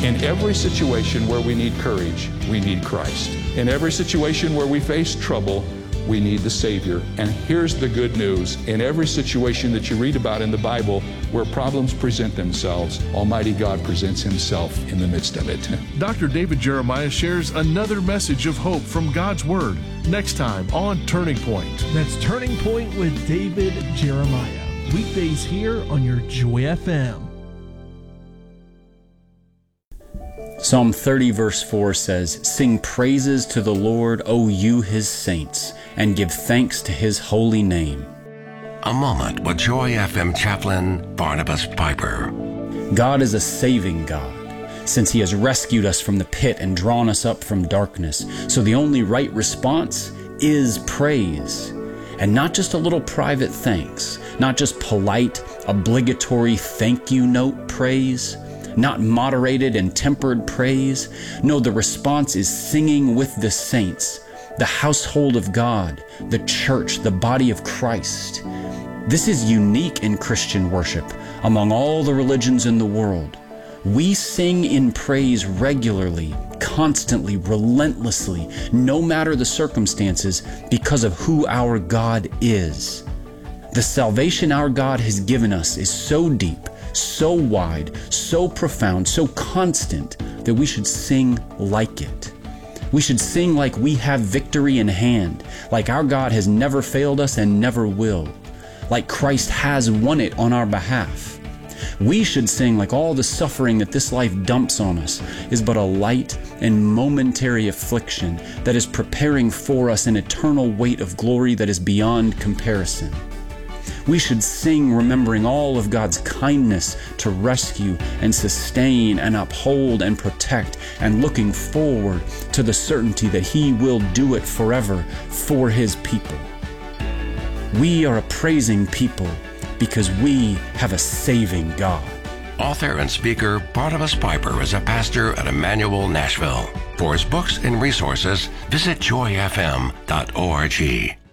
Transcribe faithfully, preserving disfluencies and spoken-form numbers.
In every situation where we need courage, we need Christ. In every situation where we face trouble, we need the Savior. And here's the good news. In every situation that you read about in the Bible where problems present themselves, Almighty God presents Himself in the midst of it. Doctor David Jeremiah shares another message of hope from God's Word next time on Turning Point. That's Turning Point with David Jeremiah. Weekdays here on your Joy F M. Psalm thirty verse four says, "Sing praises to the Lord, O you His saints, and give thanks to His holy name." A moment with Joy F M chaplain Barnabas Piper. God is a saving God, since He has rescued us from the pit and drawn us up from darkness. So the only right response is praise. And not just a little private thanks, not just polite, obligatory thank you note praise, not moderated and tempered praise. No, the response is singing with the saints, the household of God, the church, the body of Christ. This is unique in Christian worship among all the religions in the world. We sing in praise regularly, constantly, relentlessly, no matter the circumstances, because of who our God is. The salvation our God has given us is so deep, so wide, so profound, so constant that we should sing like it. We should sing like we have victory in hand, like our God has never failed us and never will, like Christ has won it on our behalf. We should sing like all the suffering that this life dumps on us is but a light and momentary affliction that is preparing for us an eternal weight of glory that is beyond comparison. We should sing remembering all of God's kindness to rescue and sustain and uphold and protect, and looking forward to the certainty that He will do it forever for His people. We are a praising people because we have a saving God. Author and speaker Barnabas Piper is a pastor at Emmanuel, Nashville. For his books and resources, visit joy f m dot org.